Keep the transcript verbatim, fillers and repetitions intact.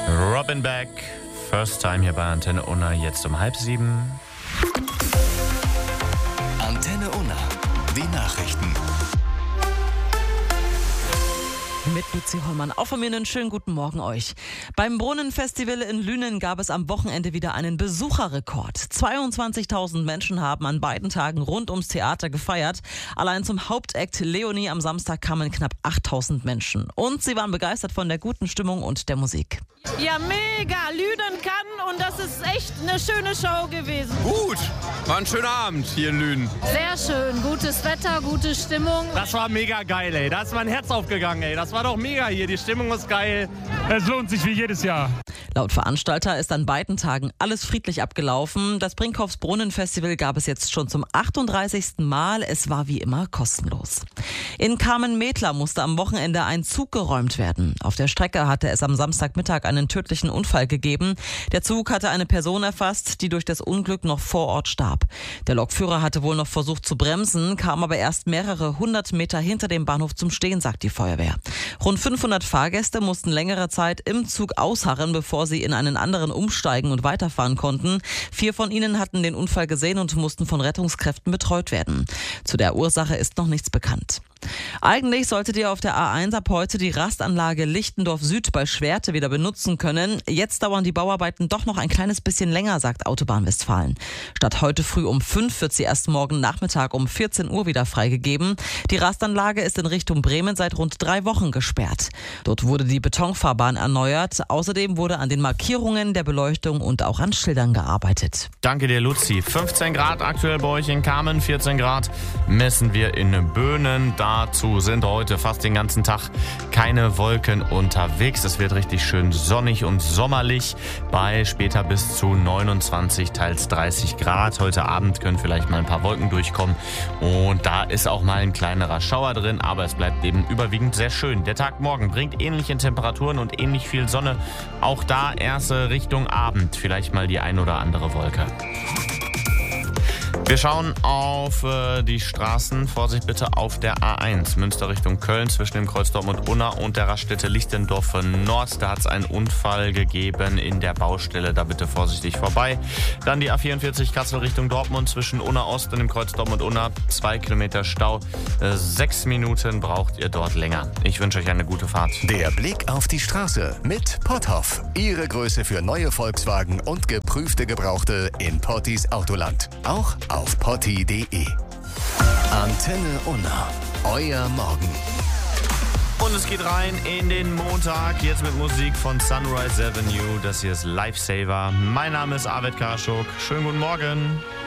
Robin Beck, First Time hier bei Antenne Unna, jetzt um halb sieben. Antenne Unna, die Nachrichten. Mit Luzi Hollmann. Auch von mir einen schönen guten Morgen euch. Beim Brunnenfestival in Lünen gab es am Wochenende wieder einen Besucherrekord. zweiundzwanzigtausend Menschen haben an beiden Tagen rund ums Theater gefeiert. Allein zum Hauptakt Leonie am Samstag kamen knapp achttausend Menschen. Und sie waren begeistert von der guten Stimmung und der Musik. Ja, mega. Lünen kann und das ist echt eine schöne Show gewesen. Gut, war ein schöner Abend hier in Lünen. Sehr schön. Gutes Wetter, gute Stimmung. Das war mega geil, ey. Da ist mein Herz aufgegangen, ey. Das war doch mega hier. Die Stimmung ist geil. Es lohnt sich wie jedes Jahr. Laut Veranstalter ist an beiden Tagen alles friedlich abgelaufen. Das Brinkhoffs Brunnenfestival gab es jetzt schon zum achtunddreißigsten Mal. Es war wie immer kostenlos. In Carmen-Metler musste am Wochenende ein Zug geräumt werden. Auf der Strecke hatte es am Samstagmittag einen tödlichen Unfall gegeben. Der Zug hatte eine Person erfasst, die durch das Unglück noch vor Ort starb. Der Lokführer hatte wohl noch versucht zu bremsen, kam aber erst mehrere hundert Meter hinter dem Bahnhof zum Stehen, sagt die Feuerwehr. Rund fünfhundert Fahrgäste mussten längere Zeit im Zug ausharren, bevor sie in einen anderen umsteigen und weiterfahren konnten. Vier von ihnen hatten den Unfall gesehen und mussten von Rettungskräften betreut werden. Zu der Ursache ist noch nichts bekannt. Eigentlich solltet ihr auf der A eins ab heute die Rastanlage Lichtendorf Süd bei Schwerte wieder benutzen können. Jetzt dauern die Bauarbeiten doch noch ein kleines bisschen länger, sagt Autobahn Westfalen. Statt heute früh um fünf wird sie erst morgen Nachmittag um vierzehn Uhr wieder freigegeben. Die Rastanlage ist in Richtung Bremen seit rund drei Wochen gesperrt. Dort wurde die Betonfahrbahn erneuert. Außerdem wurde an den Markierungen der Beleuchtung und auch an Schildern gearbeitet. Danke dir, Luzi. fünfzehn Grad aktuell bei euch in Kamen, vierzehn Grad messen wir in Böhnen. Dazu sind heute fast den ganzen Tag keine Wolken unterwegs. Es wird richtig schön sonnig und sommerlich bei später bis zu neunundzwanzig, teils dreißig Grad. Heute Abend können vielleicht mal ein paar Wolken durchkommen und da ist auch mal ein kleinerer Schauer drin, aber es bleibt eben überwiegend sehr schön. Der Tag morgen bringt ähnliche Temperaturen und ähnlich viel Sonne. Auch da erste Richtung Abend, vielleicht mal die ein oder andere Wolke. Wir schauen auf äh, die Straßen. Vorsicht bitte auf der A eins. Münster Richtung Köln zwischen dem Kreuz Dortmund-Unna und der Raststätte Lichtendorf Nord. Da hat es einen Unfall gegeben in der Baustelle. Da bitte vorsichtig vorbei. Dann die A vierundvierzig Kassel Richtung Dortmund zwischen Unna Ost und dem Kreuz Dortmund-Unna. Zwei Kilometer Stau. Äh, sechs Minuten braucht ihr dort länger. Ich wünsche euch eine gute Fahrt. Der Blick auf die Straße mit Potthoff. Ihre Größe für neue Volkswagen und geprüfte Gebrauchte in Pottis Autoland. Auch auf potti punkt de. Antenne Unna. Euer Morgen. Und es geht rein in den Montag, jetzt mit Musik von Sunrise Avenue. Das hier ist Lifesaver. Mein Name ist Arvid Karschuk. Schönen guten Morgen.